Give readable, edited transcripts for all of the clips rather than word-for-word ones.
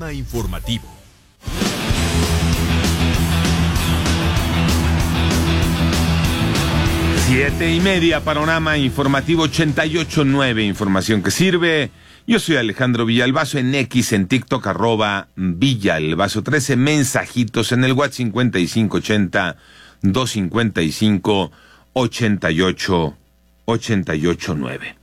Panorama informativo. Siete y media, Panorama informativo 88.9, información que sirve. Yo soy Alejandro Villalbazo, en X, en TikTok, @Villalbazo13, mensajitos en el WhatsApp 5580-255-8889.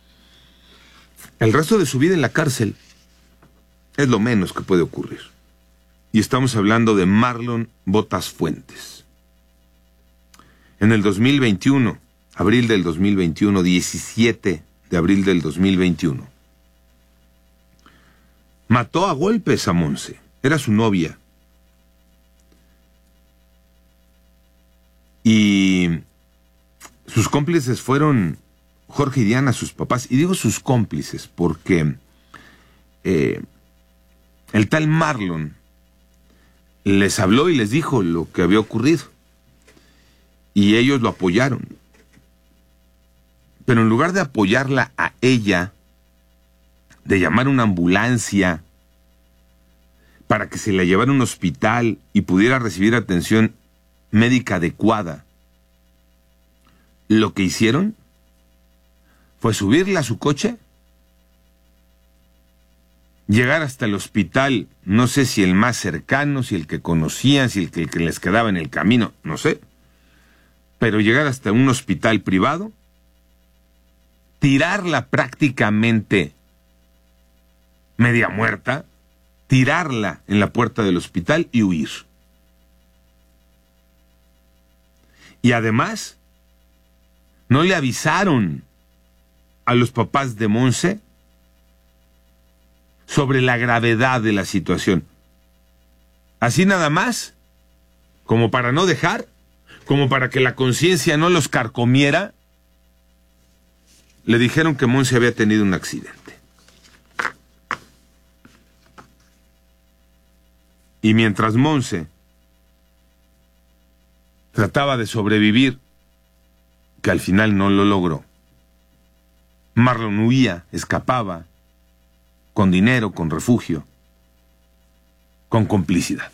El resto de su vida en la cárcel es lo menos que puede ocurrir. Y estamos hablando de Marlon Botas Fuentes. En el 2021, abril del 2021, 17 de abril del 2021, mató a golpes a Monse. Era su novia. Y sus cómplices fueron Jorge y Diana, sus papás. Y digo sus cómplices porque el tal Marlon les habló y les dijo lo que había ocurrido. Y ellos lo apoyaron. Pero en lugar de apoyarla a ella, de llamar a una ambulancia para que se la llevara a un hospital y pudiera recibir atención médica adecuada, lo que hicieron fue subirla a su coche, llegar hasta el hospital, no sé si el más cercano, si el que conocían, si el que les quedaba en el camino, no sé, pero llegar hasta un hospital privado, tirarla prácticamente media muerta, tirarla en la puerta del hospital y huir. Y además, no le avisaron a los papás de Monse sobre la gravedad de la situación. Así nada más, como para no dejar, como para que la conciencia no los carcomiera, le dijeron que Monse había tenido un accidente. Y mientras Monse trataba de sobrevivir, que al final no lo logró, Marlon huía, escapaba, con dinero, con refugio, con complicidad.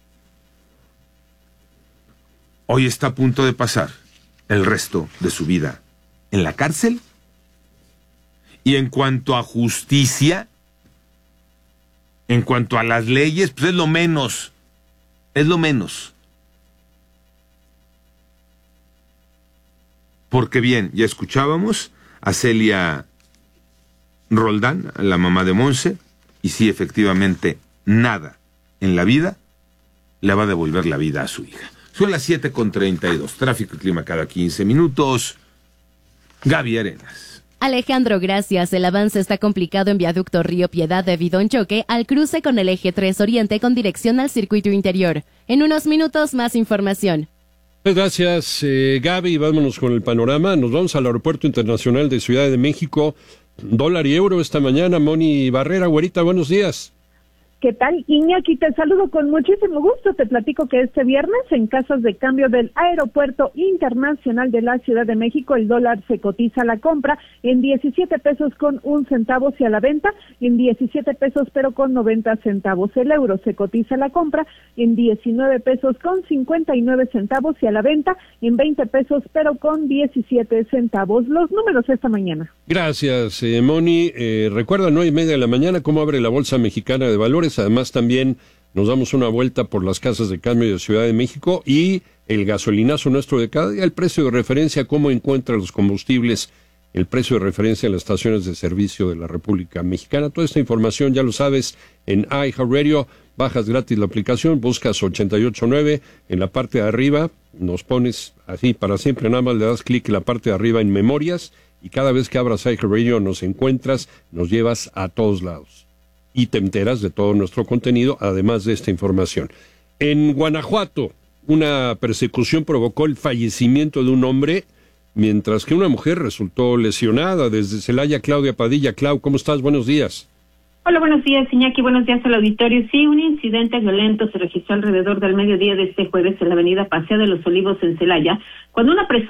Hoy está a punto de pasar el resto de su vida en la cárcel. Y en cuanto a justicia, en cuanto a las leyes, pues es lo menos. Es lo menos. Porque bien, ya escuchábamos a Celia Roldán, la mamá de Monse, y sí, efectivamente, nada en la vida le va a devolver la vida a su hija. Son las 7:32. Tráfico y clima cada 15 minutos. Gaby Arenas. Alejandro, gracias. El avance está complicado en Viaducto Río Piedad debido a un choque al cruce con el eje 3 Oriente con dirección al circuito interior. En unos minutos, más información. Gracias, Gaby. Vámonos con el panorama. Nos vamos al Aeropuerto Internacional de Ciudad de México. Dólar y euro esta mañana. Moni Barrera, güerita, buenos días. ¿Qué tal, Iñaki? Te saludo con muchísimo gusto. Te platico que este viernes, en casas de cambio del Aeropuerto Internacional de la Ciudad de México, el dólar se cotiza a la compra en 17 pesos con 1 centavo y a la venta en 17 pesos pero con 90 centavos. El euro se cotiza a la compra en 19 pesos con 59 centavos y a la venta en 20 pesos pero con 17 centavos. Los números esta mañana. Gracias, Moni. Recuerda, 9:30 de la mañana, cómo abre la Bolsa Mexicana de Valores. Además, también nos damos una vuelta por las casas de cambio de Ciudad de México y el gasolinazo nuestro de cada día, el precio de referencia, cómo encuentra los combustibles, el precio de referencia en las estaciones de servicio de la República Mexicana. Toda esta información ya lo sabes en iHeartRadio. Bajas gratis la aplicación, buscas 88.9 en la parte de arriba, nos pones así para siempre, nada más le das clic en la parte de arriba en memorias y cada vez que abras iHeartRadio nos encuentras, nos llevas a todos lados. Y te enteras de todo nuestro contenido, además de esta información. En Guanajuato, una persecución provocó el fallecimiento de un hombre, mientras que una mujer resultó lesionada. Desde Celaya, Claudia Padilla. Clau, ¿cómo estás? Buenos días. Hola, buenos días, Iñaki. Buenos días al auditorio. Sí, un incidente violento se registró alrededor del mediodía de este jueves en la avenida Paseo de los Olivos en Celaya, cuando una presunta persecución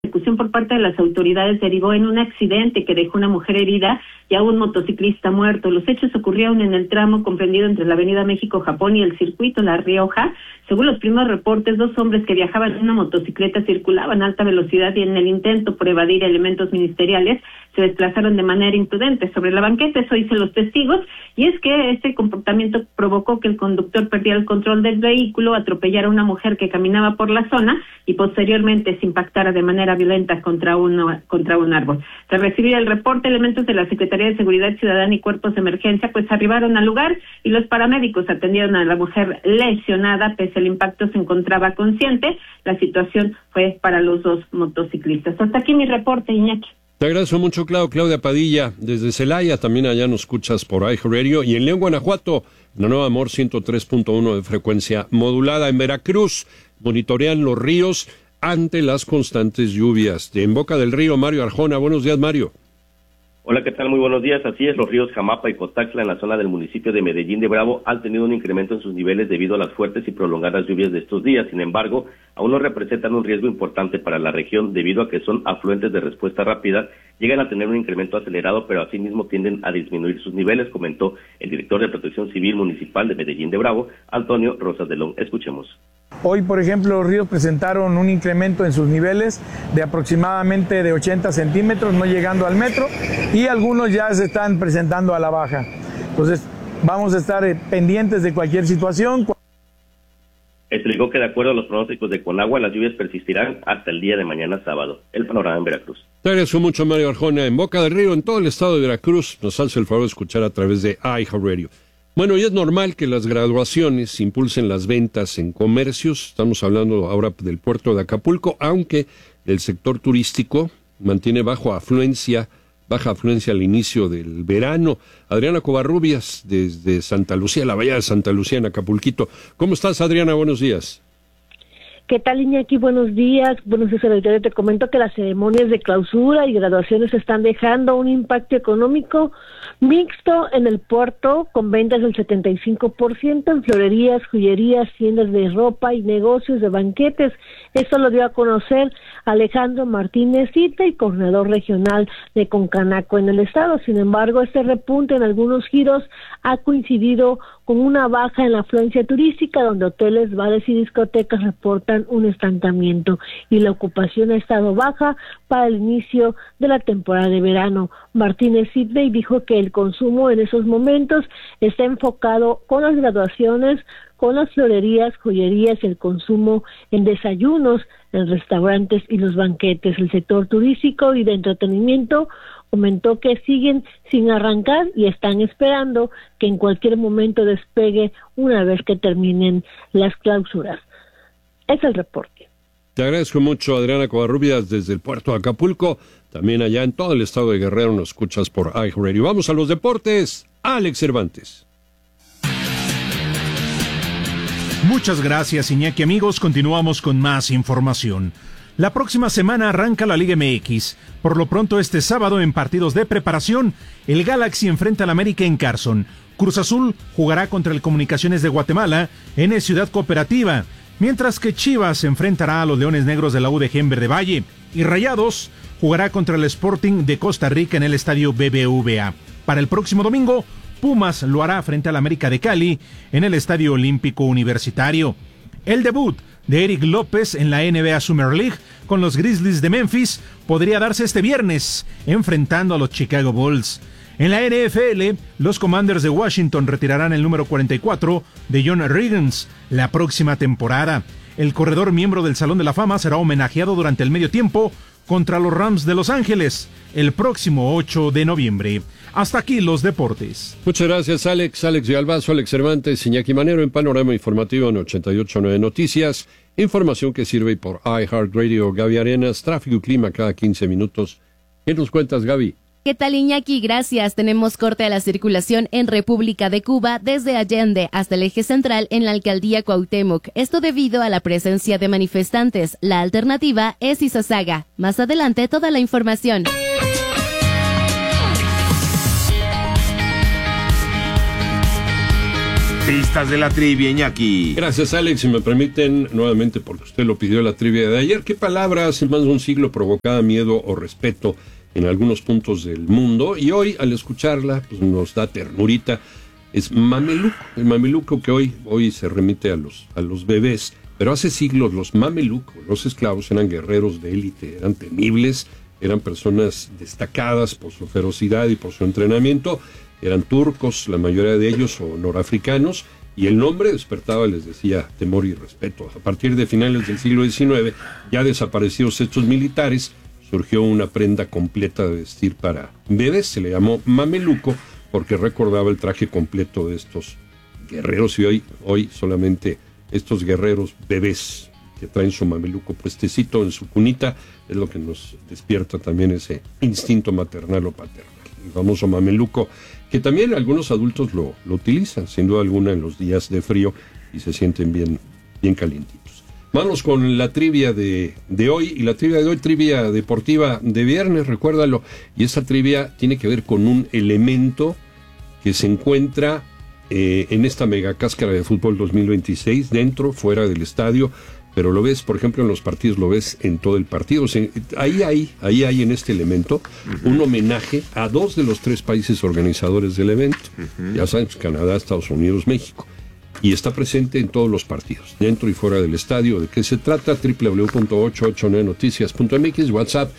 persecución por parte de las autoridades derivó en un accidente que dejó una mujer herida y a un motociclista muerto. Los hechos ocurrieron en el tramo comprendido entre la avenida México-Japón y el circuito La Rioja. Según los primeros reportes, 2 hombres que viajaban en una motocicleta circulaban a alta velocidad y en el intento por evadir elementos ministeriales se desplazaron de manera imprudente sobre la banqueta, eso dicen los testigos, y es que este comportamiento provocó que el conductor perdiera el control del vehículo, atropellara a una mujer que caminaba por la zona y posteriormente se impactara de manera violenta contra un árbol. Tras recibir el reporte, elementos de la Secretaría de Seguridad Ciudadana y cuerpos de emergencia pues arribaron al lugar y los paramédicos atendieron a la mujer lesionada, pese al impacto se encontraba consciente. La situación fue para los 2 motociclistas. Hasta aquí mi reporte, Iñaki. Te agradezco mucho, Claudia Padilla, desde Celaya, también allá nos escuchas por iHeartRadio, y en León, Guanajuato, la Nueva Amor 103.1 de frecuencia modulada. En Veracruz, monitorean los ríos ante las constantes lluvias. En Boca del Río, Mario Arjona. Buenos días, Mario. Hola, ¿qué tal? Muy buenos días. Así es, los ríos Jamapa y Cotaxla en la zona del municipio de Medellín de Bravo han tenido un incremento en sus niveles debido a las fuertes y prolongadas lluvias de estos días. Sin embargo, aún no representan un riesgo importante para la región debido a que son afluentes de respuesta rápida, llegan a tener un incremento acelerado, pero asimismo tienden a disminuir sus niveles, comentó el director de Protección Civil Municipal de Medellín de Bravo, Antonio Rosas de León. Escuchemos. Hoy, por ejemplo, los ríos presentaron un incremento en sus niveles de aproximadamente de 80 centímetros, no llegando al metro, y algunos ya se están presentando a la baja. Entonces, vamos a estar pendientes de cualquier situación. Explicó que de acuerdo a los pronósticos de Conagua, las lluvias persistirán hasta el día de mañana sábado. El panorama en Veracruz. Te agradezco mucho, Mario Arjona. En Boca del Río, en todo el estado de Veracruz, nos hace el favor de escuchar a través de iHeartRadio. Bueno, y es normal que las graduaciones impulsen las ventas en comercios. Estamos hablando ahora del puerto de Acapulco, aunque el sector turístico mantiene baja afluencia al inicio del verano. Adriana Covarrubias, desde Santa Lucía, la bahía de Santa Lucía en Acapulquito. ¿Cómo estás, Adriana? Buenos días. ¿Qué tal, Iñaki? Buenos días. Buenos días, auditorio. Te comento que las ceremonias de clausura y graduaciones están dejando un impacto económico mixto en el puerto, con ventas del 75% en florerías, joyerías, tiendas de ropa y negocios de banquetes. Esto lo dio a conocer Alejandro Martínez Cita, y coordinador regional de Concanaco en el estado. Sin embargo, este repunte en algunos giros ha coincidido con una baja en la afluencia turística, donde hoteles, bares y discotecas reportan un estancamiento, y la ocupación ha estado baja para el inicio de la temporada de verano. Martínez Sidney dijo que el consumo en esos momentos está enfocado con las graduaciones, con las florerías, joyerías y el consumo en desayunos, en restaurantes y los banquetes. El sector turístico y de entretenimiento comentó que siguen sin arrancar y están esperando que en cualquier momento despegue una vez que terminen las clausuras. Es el reporte. Te agradezco mucho, Adriana Covarrubias, desde el puerto de Acapulco. También allá en todo el estado de Guerrero nos escuchas por iHeartRadio. Vamos a los deportes. Alex Cervantes. Muchas gracias, Iñaki. Amigos, continuamos con más información. La próxima semana arranca la Liga MX. Por lo pronto, este sábado, en partidos de preparación, el Galaxy enfrenta al América en Carson. Cruz Azul jugará contra el Comunicaciones de Guatemala en Ciudad Cooperativa, mientras que Chivas enfrentará a los Leones Negros de la UDG en Verde Valle, y Rayados jugará contra el Sporting de Costa Rica en el estadio BBVA. Para el próximo domingo, Pumas lo hará frente al América de Cali en el Estadio Olímpico Universitario. El debut de Eric López en la NBA Summer League con los Grizzlies de Memphis podría darse este viernes, enfrentando a los Chicago Bulls. En la NFL, los Commanders de Washington retirarán el número 44 de John Riggins la próxima temporada. El corredor miembro del Salón de la Fama será homenajeado durante el medio tiempo contra los Rams de Los Ángeles el próximo 8 de noviembre. Hasta aquí los deportes. Muchas gracias, Alex. Alex Galvazo, Alex Cervantes, Iñaki Manero en Panorama Informativo en 88.9 Noticias. Información que sirve por iHeartRadio. Gaby Arenas, tráfico y clima cada 15 minutos. ¿Qué nos cuentas, Gaby? ¿Qué tal, Iñaki? Gracias. Tenemos corte a la circulación en República de Cuba desde Allende hasta el eje central en la alcaldía Cuauhtémoc. Esto debido a la presencia de manifestantes. La alternativa es Izazaga. Más adelante, toda la información. Pistas de la trivia, Iñaki. Gracias, Alex. Si me permiten, nuevamente, porque usted lo pidió la trivia de ayer, ¿qué palabra hace más de un siglo provocaba miedo o respeto en algunos puntos del mundo? Y hoy, al escucharla, pues nos da ternurita. Es mameluco. El mameluco que hoy se remite a los bebés. Pero hace siglos los mamelucos, los esclavos, eran guerreros de élite, eran temibles, eran personas destacadas por su ferocidad y por su entrenamiento. Eran turcos, la mayoría de ellos, o norafricanos, y el nombre despertaba, les decía, temor y respeto. A partir de finales del siglo XIX, ya desaparecidos estos militares, surgió una prenda completa de vestir para bebés. Se le llamó mameluco porque recordaba el traje completo de estos guerreros, y hoy solamente estos guerreros bebés que traen su mameluco puestecito en su cunita es lo que nos despierta también ese instinto maternal o paternal. El famoso mameluco, que también algunos adultos lo utilizan, sin duda alguna, en los días de frío y se sienten bien calientitos. Vamos con la trivia de hoy, y la trivia de hoy, trivia deportiva de viernes, recuérdalo, y esta trivia tiene que ver con un elemento que se encuentra en esta mega cáscara de fútbol 2026, dentro, fuera del estadio, pero lo ves, por ejemplo, en los partidos, lo ves en todo el partido. O sea, ahí hay en este elemento un homenaje a 2 de los 3 países organizadores del evento. Ya saben, Canadá, Estados Unidos, México. Y está presente en todos los partidos, dentro y fuera del estadio. ¿De qué se trata? www.889noticias.mx, WhatsApp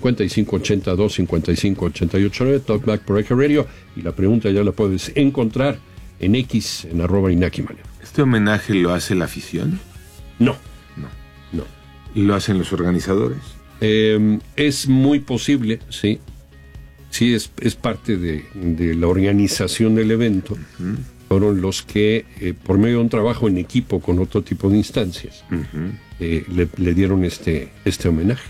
5582-55889, Talkback por Eje Radio. Y la pregunta ya la puedes encontrar en X, en @IñakiManero. ¿Este homenaje lo hace la afición? No. ¿Y lo hacen los organizadores? Es muy posible, sí. Sí, es parte de la organización del evento. Fueron los que, por medio de un trabajo en equipo con otro tipo de instancias, le dieron este homenaje.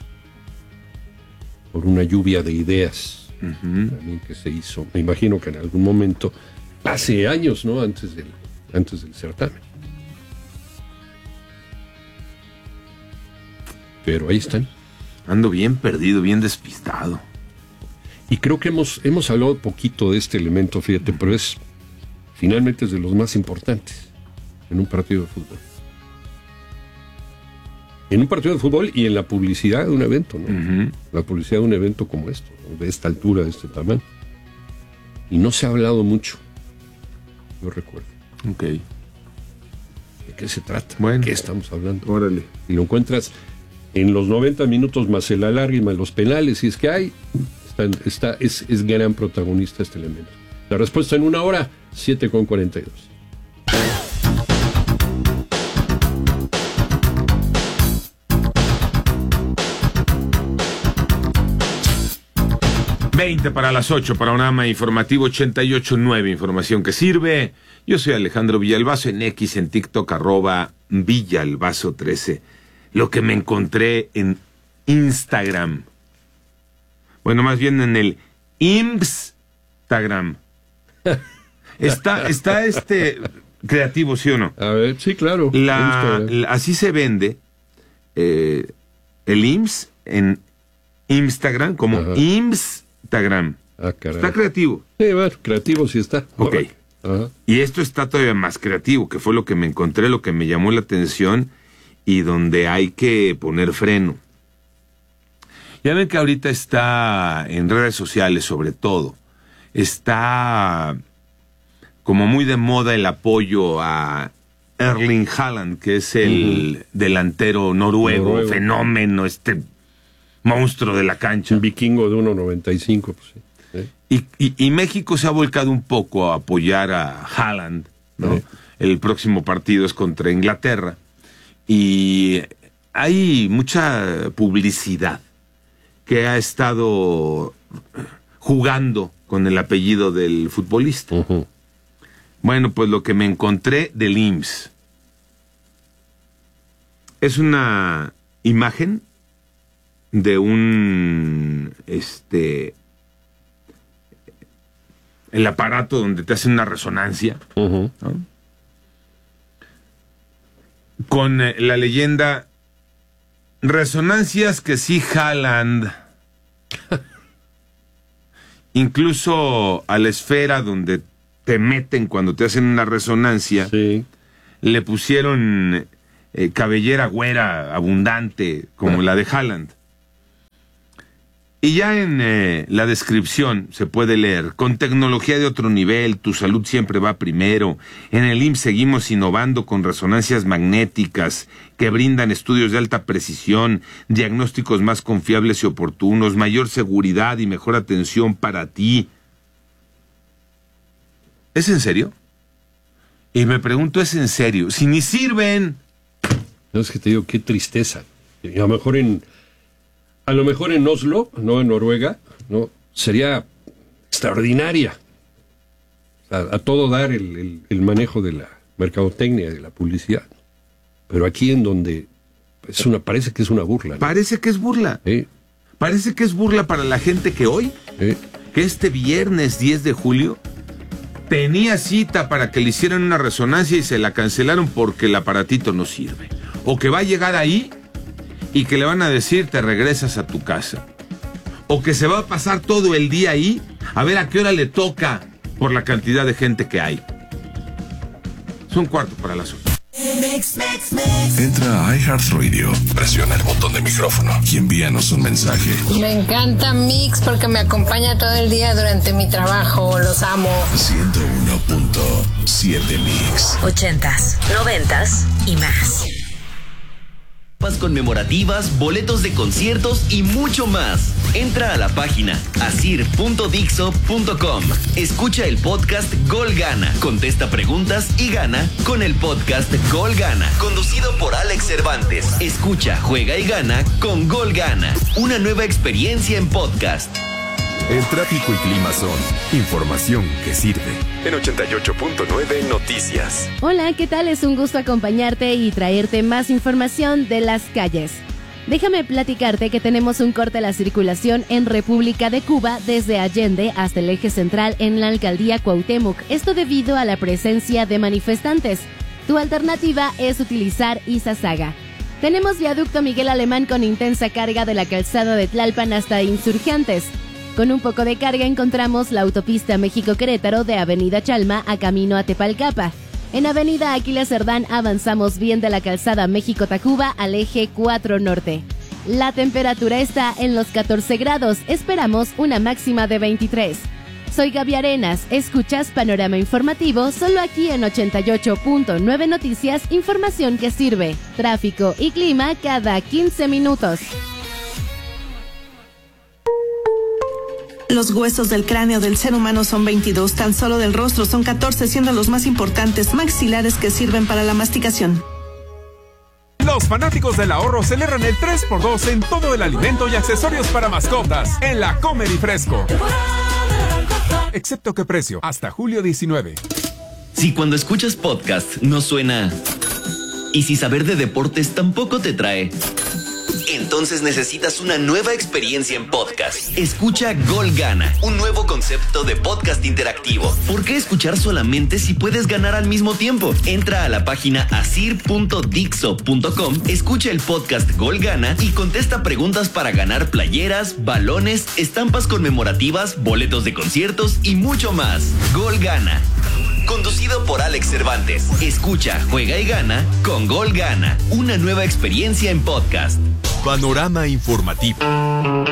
Por una lluvia de ideas también que se hizo. Me imagino que en algún momento, hace años, ¿no? Antes del certamen. Pero ahí están. Ando bien perdido, bien despistado. Y creo que hemos hablado poquito de este elemento, fíjate, pero finalmente es de los más importantes en un partido de fútbol. En un partido de fútbol y en la publicidad de un evento, ¿no? La publicidad de un evento como esto, ¿no? De esta altura, de este tamaño. Y no se ha hablado mucho, yo recuerdo. Ok. ¿De qué se trata? Bueno. ¿De qué estamos hablando? Órale. Y lo encuentras en los 90 minutos más el alargue más los penales, y es que es gran protagonista este elemento. La respuesta en 1 hora, 7:42. Para las 8, Panorama Informativo 88.9, información que sirve. Yo soy Alejandro Villalbazo, en X, en TikTok, @Villalbazo13. Lo que me encontré en Instagram. Bueno, más bien en el Instagram. Está creativo, ¿sí o no? A ver, sí, claro. Así se vende el IMSS en Instagram como Instagram. Ah, caray. Está creativo. Sí, bueno, creativo sí está. Ok. Ajá. Y esto está todavía más creativo, que fue lo que me encontré, lo que me llamó la atención y donde hay que poner freno. Ya ven que ahorita está en redes sociales, sobre todo, está como muy de moda el apoyo a Erling Haaland, que es el delantero noruego, fenómeno, monstruo de la cancha. Un vikingo de 1.95, pues sí. Y México se ha volcado un poco a apoyar a Haaland, ¿no? Sí. El próximo partido es contra Inglaterra. Y hay mucha publicidad que ha estado jugando con el apellido del futbolista. Bueno, pues lo que me encontré del IMSS es una imagen de el aparato donde te hacen una resonancia, ¿no? Con la leyenda resonancias que sí Haaland. Incluso a la esfera donde te meten cuando te hacen una resonancia, Sí. le pusieron cabellera güera abundante, como la de Haaland. Y ya en la descripción se puede leer: con tecnología de otro nivel, tu salud siempre va primero. En el IMSS seguimos innovando con resonancias magnéticas que brindan estudios de alta precisión, diagnósticos más confiables y oportunos, mayor seguridad y mejor atención para ti. ¿Es en serio? Y me pregunto, ¿es en serio? Si ni sirven. No, es que te digo, qué tristeza. Y a lo mejor en Oslo, no en Noruega, no sería extraordinaria. O sea, a todo dar el manejo de la mercadotecnia, de la publicidad. Pero aquí en donde parece que es una burla, ¿no? Parece que es burla. Parece que es burla para la gente que hoy, que este viernes 10 de julio, tenía cita para que le hicieran una resonancia y se la cancelaron porque el aparatito no sirve. O que va a llegar ahí y que le van a decir te regresas a tu casa. O que se va a pasar todo el día ahí a ver a qué hora le toca por la cantidad de gente que hay. Son 8:45. Entra a iHeartRadio, presiona el botón de micrófono y envíanos un mensaje. Me encanta Mix porque me acompaña todo el día durante mi trabajo. Los amo. 101.7 Mix. 80s, 90s y más. Conmemorativas, boletos de conciertos y mucho más. Entra a la página asir.dixo.com. Escucha el podcast Gol Gana. Contesta preguntas y gana con el podcast Gol Gana, conducido por Alex Cervantes. Escucha, juega y gana con Gol Gana. Una nueva experiencia en podcast. El tráfico y clima son información que sirve. En 88.9 Noticias. Hola, ¿qué tal? Es un gusto acompañarte y traerte más información de las calles. Déjame platicarte que tenemos un corte a la circulación en República de Cuba desde Allende hasta el eje central en la alcaldía Cuauhtémoc. Esto debido a la presencia de manifestantes. Tu alternativa es utilizar Izazaga. Tenemos viaducto Miguel Alemán con intensa carga de la calzada de Tlalpan hasta Insurgentes. Con un poco de carga encontramos la autopista México-Querétaro de Avenida Chalma a camino a Tepalcapa. En Avenida Aquiles Cerdán avanzamos bien de la calzada México-Tacuba al eje 4 Norte. La temperatura está en los 14 grados, esperamos una máxima de 23. Soy Gaby Arenas, escuchas Panorama Informativo solo aquí en 88.9 Noticias, información que sirve. Tráfico y clima cada 15 minutos. Los huesos del cráneo del ser humano son 22, tan solo del rostro son 14, siendo los más importantes maxilares que sirven para la masticación. Los fanáticos del ahorro celebran el 3x2 en todo el alimento y accesorios para mascotas en la Comer y Fresco. Excepto que precio, hasta julio 19. Si cuando escuchas podcast no suena y si saber de deportes tampoco te trae, entonces necesitas una nueva experiencia en podcast. Escucha Gol Gana, un nuevo concepto de podcast interactivo. ¿Por qué escuchar solamente si puedes ganar al mismo tiempo? Entra a la página asir.dixo.com, escucha el podcast Gol Gana y contesta preguntas para ganar playeras, balones, estampas conmemorativas, boletos de conciertos y mucho más. Gol Gana, conducido por Alex Cervantes. Escucha, juega y gana con Gol Gana, una nueva experiencia en podcast. Panorama Informativo.